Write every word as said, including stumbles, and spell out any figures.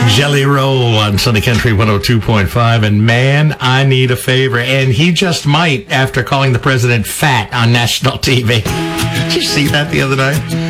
Jelly Roll on Sunny Country one oh two point five. And man, I need a favor. And he just might after calling the president fat on national T V. Did you see that the other night?